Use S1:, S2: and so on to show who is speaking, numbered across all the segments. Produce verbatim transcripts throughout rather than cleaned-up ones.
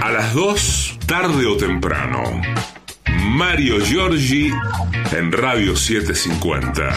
S1: A las dos, tarde o temprano. Mario Giorgi en Radio setecientos cincuenta.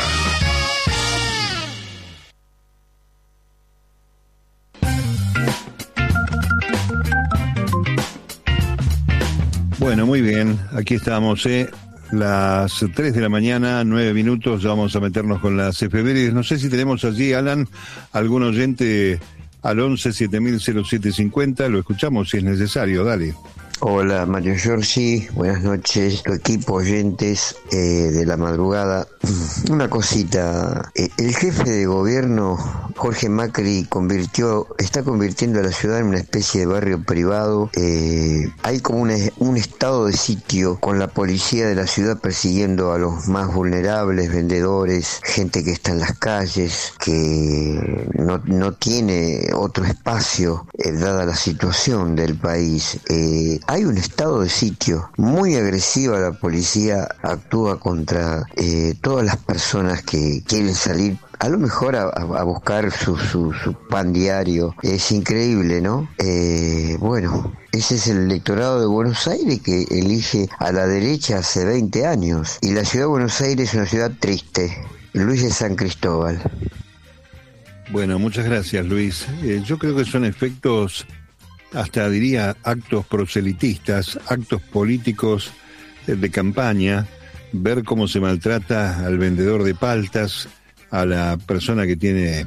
S2: Bueno, muy bien, aquí estamos, ¿eh? Las tres de la mañana, nueve minutos, ya vamos a meternos con las efemérides. No sé si tenemos allí, Alan, algún oyente al once siete mil cero siete cincuenta, lo escuchamos si es necesario, dale.
S3: Hola Mario Giorgi, buenas noches, tu equipo, oyentes eh, de la madrugada. Una cosita, eh, el jefe de gobierno, Jorge Macri, convirtió, está convirtiendo a la ciudad en una especie de barrio privado. Eh, hay como una, un estado de sitio con la policía de la ciudad persiguiendo a los más vulnerables, vendedores, gente que está en las calles, que no, no tiene otro espacio, eh, dada la situación del país. Eh, Hay un estado de sitio muy agresiva, la policía actúa contra eh, todas las personas que quieren salir, a lo mejor a, a buscar su, su, su pan diario. Es increíble, ¿no? Eh, bueno, ese es el electorado de Buenos Aires que elige a la derecha hace veinte años. Y la ciudad de Buenos Aires es una ciudad triste. Luis de San Cristóbal.
S2: Bueno, muchas gracias, Luis. Eh, yo creo que son efectos, hasta diría actos proselitistas, actos políticos de campaña, ver cómo se maltrata al vendedor de paltas, a la persona que tiene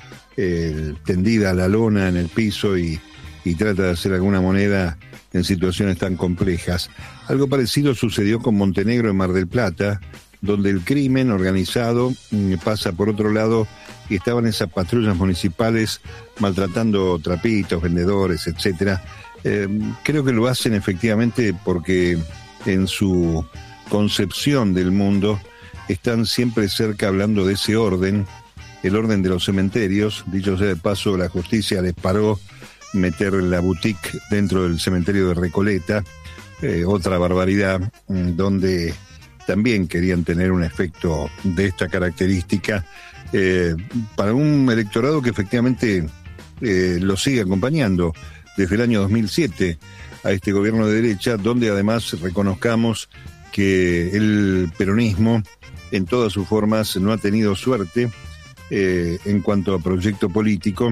S2: eh, tendida la lona en el piso y, y trata de hacer alguna moneda en situaciones tan complejas. Algo parecido sucedió con Montenegro en Mar del Plata, donde el crimen organizado pasa por otro lado y estaban esas patrullas municipales maltratando trapitos, vendedores, etcétera. Eh, creo que lo hacen efectivamente porque en su concepción del mundo están siempre cerca hablando de ese orden, el orden de los cementerios. Dicho sea de paso, la justicia les paró meter la boutique dentro del cementerio de Recoleta, eh, otra barbaridad, donde también querían tener un efecto de esta característica, eh, para un electorado que efectivamente eh, lo sigue acompañando desde el año dos mil siete a este gobierno de derecha, donde además reconozcamos que el peronismo en todas sus formas no ha tenido suerte eh, en cuanto a proyecto político,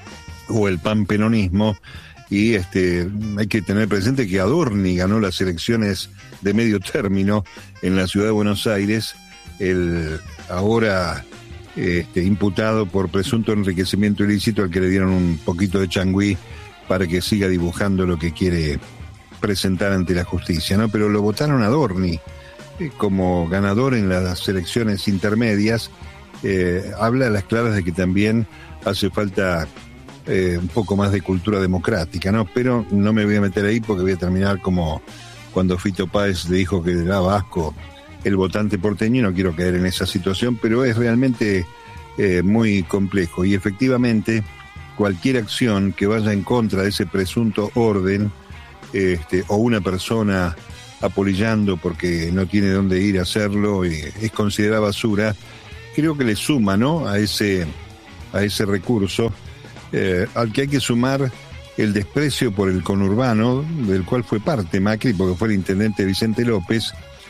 S2: o el panperonismo, y este hay que tener presente que Adorni ganó las elecciones de medio término en la ciudad de Buenos Aires, el ahora este, imputado por presunto enriquecimiento ilícito, al que le dieron un poquito de changüí para que siga dibujando lo que quiere presentar ante la justicia, ¿no? Pero lo votaron a Adorni eh, como ganador en las elecciones intermedias. Eh, habla a las claras de que también hace falta eh, un poco más de cultura democrática, ¿no? Pero no me voy a meter ahí porque voy a terminar como cuando Fito Páez le dijo que le daba asco el votante porteño, y no quiero caer en esa situación, pero es realmente eh, muy complejo. Y efectivamente, cualquier acción que vaya en contra de ese presunto orden, este, o una persona apolillando porque no tiene dónde ir a hacerlo, y es considerada basura, creo que le suma, ¿no?, a ese, a ese recurso, eh, al que hay que sumar el desprecio por el conurbano, del cual fue parte Macri, porque fue el intendente Vicente López,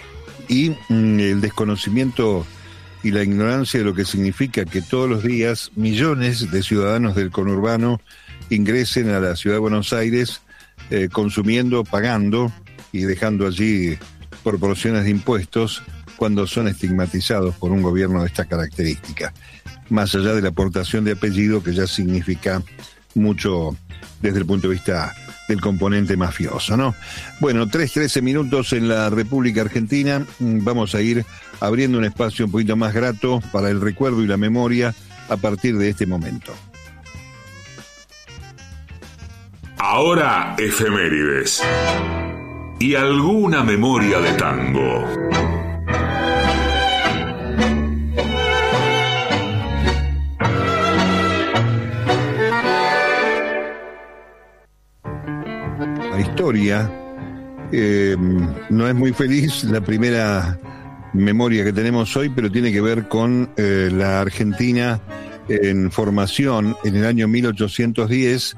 S2: y mm, el desconocimiento y la ignorancia de lo que significa que todos los días millones de ciudadanos del conurbano ingresen a la ciudad de Buenos Aires eh, consumiendo, pagando y dejando allí proporciones de impuestos cuando son estigmatizados por un gobierno de esta característica, más allá de la aportación de apellido, que ya significa mucho desde el punto de vista del componente mafioso, ¿no? Bueno, tres trece minutos en la República Argentina. Vamos a ir abriendo un espacio un poquito más grato para el recuerdo y la memoria a partir de este momento.
S1: Ahora efemérides y alguna memoria de tango.
S2: La historia eh, no es muy feliz, la primera memoria que tenemos hoy, pero tiene que ver con eh, la Argentina en formación en el año mil ochocientos diez,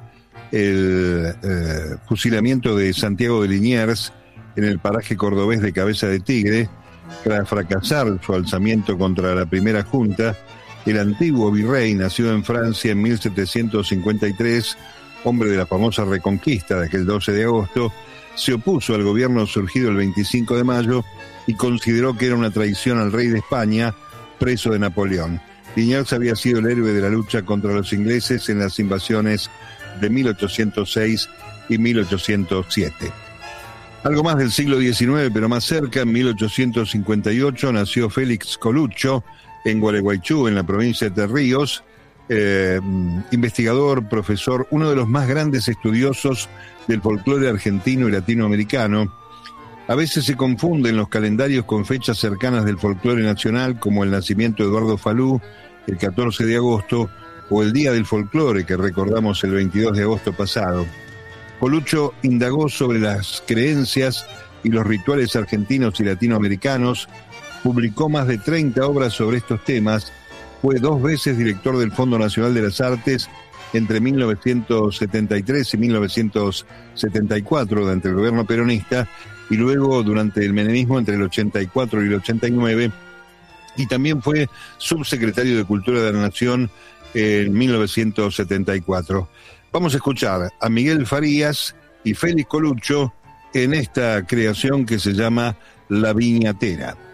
S2: el eh, fusilamiento de Santiago de Liniers en el paraje cordobés de Cabeza de Tigre. Tras fracasar su alzamiento contra la primera junta, el antiguo virrey, nacido en Francia en mil setecientos cincuenta y tres, hombre de la famosa Reconquista de aquel doce de agosto, se opuso al gobierno surgido el veinticinco de mayo y consideró que era una traición al rey de España, preso de Napoleón. Liniers había sido el héroe de la lucha contra los ingleses en las invasiones de mil ochocientos seis y mil ochocientos siete. Algo más del siglo diecinueve, pero más cerca, en mil ochocientos cincuenta y ocho, nació Félix Colucho en Gualeguaychú, en la provincia de Entre Ríos, eh, investigador, profesor, uno de los más grandes estudiosos del folclore argentino y latinoamericano. A veces se confunden los calendarios con fechas cercanas del folclore nacional, como el nacimiento de Eduardo Falú, el catorce de agosto, o el Día del Folclore, que recordamos el veintidós de agosto pasado. Colucho indagó sobre las creencias y los rituales argentinos y latinoamericanos, publicó más de treinta obras sobre estos temas, fue dos veces director del Fondo Nacional de las Artes entre mil novecientos setenta y tres y mil novecientos setenta y cuatro durante el gobierno peronista, y luego durante el menemismo entre el ochenta y cuatro y el ochenta y nueve, y también fue subsecretario de Cultura de la Nación en mil novecientos setenta y cuatro. Vamos a escuchar a Miguel Farías y Félix Colucho en esta creación que se llama La Viñatera.